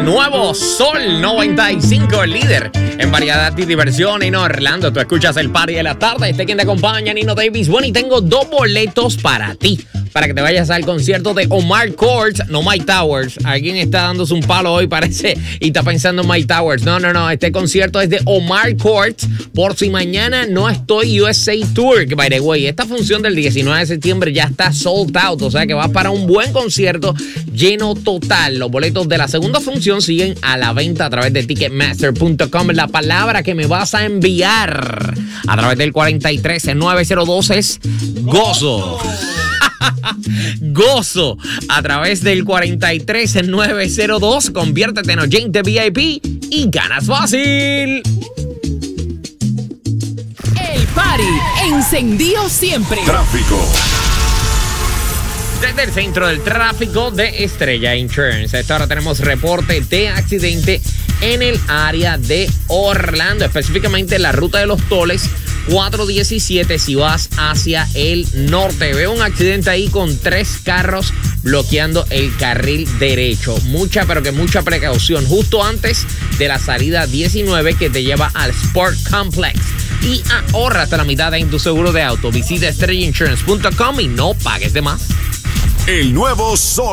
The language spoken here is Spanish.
nuevo Sol 95, el líder en variedad y diversión en Orlando. Tú escuchas el party de la tarde. Quien te acompaña, Nino Davis. Bueno, y tengo 2 boletos para ti, para que te vayas al concierto de Omar Courtz, no Mike Towers. Alguien está dándose un palo hoy, parece, y está pensando en Mike Towers. No. Este concierto es de Omar Courtz. Por si mañana no estoy USA Tour. Que, by the way, esta función del 19 de septiembre ya está sold out. O sea que va para un buen concierto lleno total. Los boletos de la segunda función siguen a la venta a través de Ticketmaster.com. La palabra que me vas a enviar a través del 43902 es gozo. Gozo a través del 43902. Conviértete en oyente VIP y ganas fácil. El party encendido siempre. Tráfico. Desde el centro del tráfico de Estrella Insurance. A esta hora tenemos reporte de accidente en el área de Orlando, específicamente en la ruta de los Toles 417 si vas hacia el norte. Veo un accidente ahí con 3 carros bloqueando el carril derecho. Mucha precaución justo antes de la salida 19 que te lleva al Sport Complex. Y ahorra hasta la mitad en tu seguro de auto. Visita estrellainsurance.com y no pagues de más. El nuevo Sol